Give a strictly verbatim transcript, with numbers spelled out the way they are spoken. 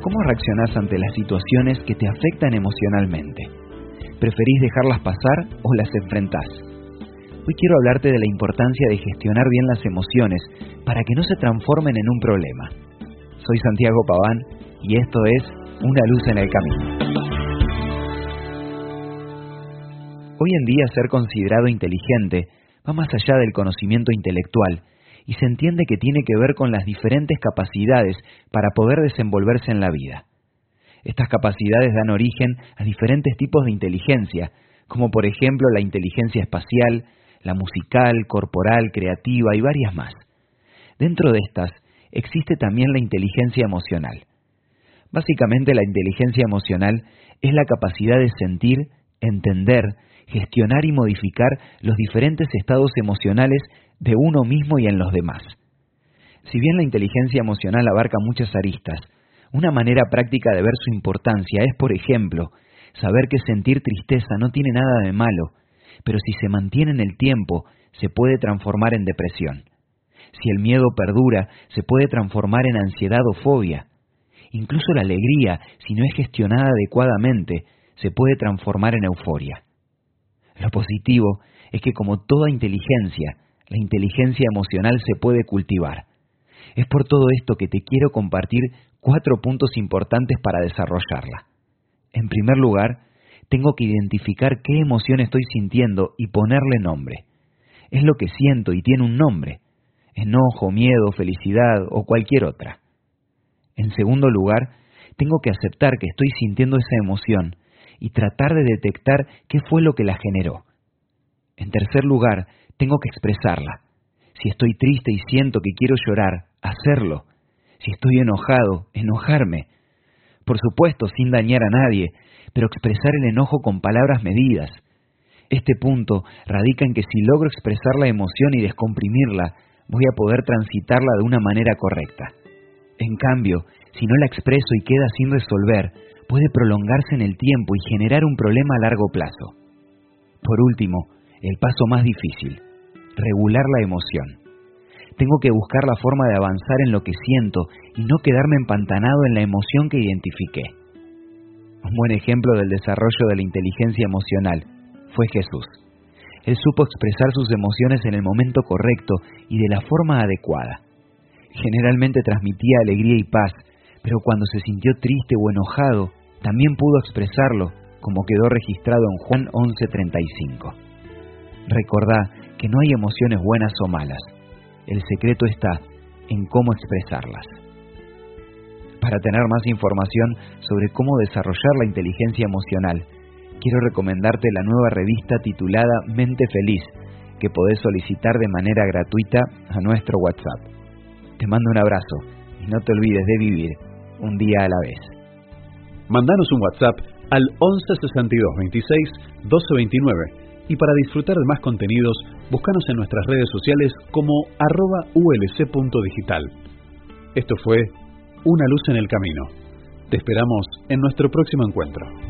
¿Cómo reaccionás ante las situaciones que te afectan emocionalmente? ¿Preferís dejarlas pasar o las enfrentás? Hoy quiero hablarte de la importancia de gestionar bien las emociones para que no se transformen en un problema. Soy Santiago Paván y esto es Una luz en el camino. Hoy en día ser considerado inteligente va más allá del conocimiento intelectual y se entiende que tiene que ver con las diferentes capacidades para poder desenvolverse en la vida. Estas capacidades dan origen a diferentes tipos de inteligencia, como por ejemplo la inteligencia espacial, la musical, corporal, creativa y varias más. Dentro de estas existe también la inteligencia emocional. Básicamente la inteligencia emocional es la capacidad de sentir, entender, gestionar y modificar los diferentes estados emocionales de uno mismo y en los demás. Si bien la inteligencia emocional abarca muchas aristas, una manera práctica de ver su importancia es, por ejemplo, saber que sentir tristeza no tiene nada de malo, pero si se mantiene en el tiempo, se puede transformar en depresión. Si el miedo perdura, se puede transformar en ansiedad o fobia. Incluso la alegría, si no es gestionada adecuadamente, se puede transformar en euforia. Lo positivo es que, como toda inteligencia, la inteligencia emocional se puede cultivar. Es por todo esto que te quiero compartir cuatro puntos importantes para desarrollarla. En primer lugar, tengo que identificar qué emoción estoy sintiendo y ponerle nombre. Es lo que siento y tiene un nombre: enojo, miedo, felicidad o cualquier otra. En segundo lugar, tengo que aceptar que estoy sintiendo esa emoción y tratar de detectar qué fue lo que la generó. En tercer lugar, tengo que expresarla. Si estoy triste y siento que quiero llorar, hacerlo. Si estoy enojado, enojarme. Por supuesto, sin dañar a nadie, pero expresar el enojo con palabras medidas. Este punto radica en que si logro expresar la emoción y descomprimirla, voy a poder transitarla de una manera correcta. En cambio, si no la expreso y queda sin resolver, puede prolongarse en el tiempo y generar un problema a largo plazo. Por último, el paso más difícil: regular la emoción. Tengo que buscar la forma de avanzar en lo que siento y no quedarme empantanado en la emoción que identifiqué. Un buen ejemplo del desarrollo de la inteligencia emocional fue Jesús. Él supo expresar sus emociones en el momento correcto y de la forma adecuada. Generalmente transmitía alegría y paz, pero cuando se sintió triste o enojado, también pudo expresarlo, como quedó registrado en Juan once treinta y cinco. Recordá que no hay emociones buenas o malas. El secreto está en cómo expresarlas. Para tener más información sobre cómo desarrollar la inteligencia emocional, quiero recomendarte la nueva revista titulada Mente Feliz, que podés solicitar de manera gratuita a nuestro WhatsApp. Te mando un abrazo y no te olvides de vivir un día a la vez. Mandanos un WhatsApp al once sesenta y dos veintiséis doce veintinueve y para disfrutar de más contenidos, búscanos en nuestras redes sociales como arroba ulc.digital. Esto fue Una luz en el camino. Te esperamos en nuestro próximo encuentro.